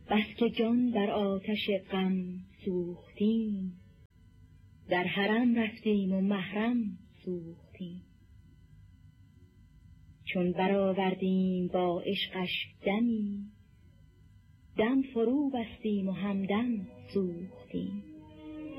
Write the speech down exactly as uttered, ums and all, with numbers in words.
بس که جان در آتش غم سوختیم، در حرم رفتیم و محرم سوختیم. چون برآوردیم با عشقش دمی، دم فرو بستیم و همدم سوختیم.